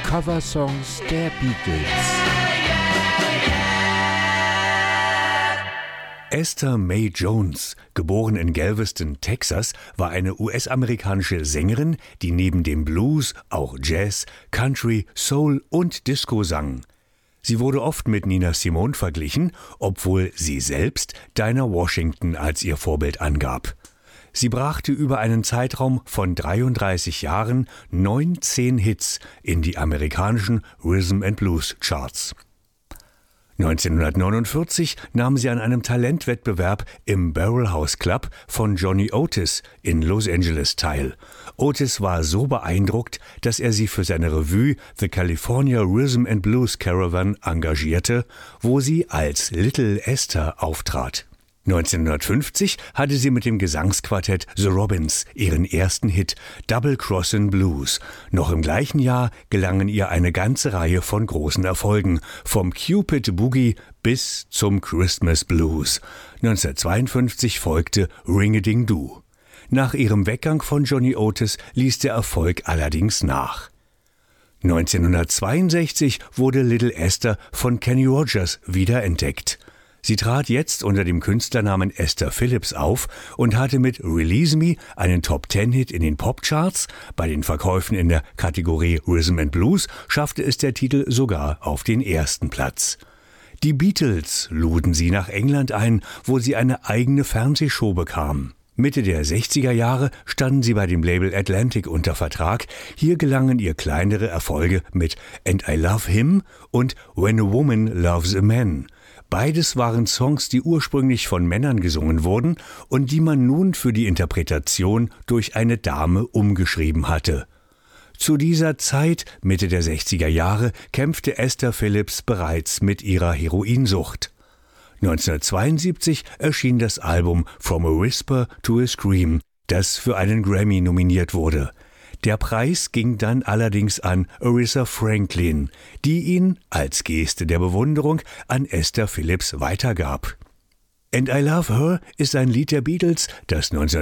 Coversongs der Beatles. Esther Mae Jones, geboren in Galveston, Texas, war eine US-amerikanische Sängerin, die neben dem Blues auch Jazz, Country, Soul und Disco sang. Sie wurde oft mit Nina Simone verglichen, obwohl sie selbst Dinah Washington als ihr Vorbild angab. Sie brachte über einen Zeitraum von 33 Jahren 19 Hits in die amerikanischen Rhythm and Blues Charts. 1949 nahm sie an einem Talentwettbewerb im Barrel House Club von Johnny Otis in Los Angeles teil. Otis war so beeindruckt, dass er sie für seine Revue The California Rhythm and Blues Caravan engagierte, wo sie als Little Esther auftrat. 1950 hatte sie mit dem Gesangsquartett The Robins ihren ersten Hit Double Crossin' Blues. Noch im gleichen Jahr gelangen ihr eine ganze Reihe von großen Erfolgen, vom Cupid Boogie bis zum Christmas Blues. 1952 folgte Ring-a-Ding-Doo. Nach ihrem Weggang von Johnny Otis ließ der Erfolg allerdings nach. 1962 wurde Little Esther von Kenny Rogers wiederentdeckt. Sie trat jetzt unter dem Künstlernamen Esther Phillips auf und hatte mit Release Me einen Top-10-Hit in den Popcharts. Bei den Verkäufen in der Kategorie Rhythm and Blues schaffte es der Titel sogar auf den ersten Platz. Die Beatles luden sie nach England ein, wo sie eine eigene Fernsehshow bekam. Mitte der 60er Jahre standen sie bei dem Label Atlantic unter Vertrag. Hier gelangen ihr kleinere Erfolge mit And I Love Him und When a Woman Loves a Man. Beides waren Songs, die ursprünglich von Männern gesungen wurden und die man nun für die Interpretation durch eine Dame umgeschrieben hatte. Zu dieser Zeit, Mitte der 60er Jahre, kämpfte Esther Phillips bereits mit ihrer Heroinsucht. 1972 erschien das Album From a Whisper to a Scream, das für einen Grammy nominiert wurde. Der Preis ging dann allerdings an Aretha Franklin, die ihn als Geste der Bewunderung an Esther Phillips weitergab. And I Love Her ist ein Lied der Beatles, das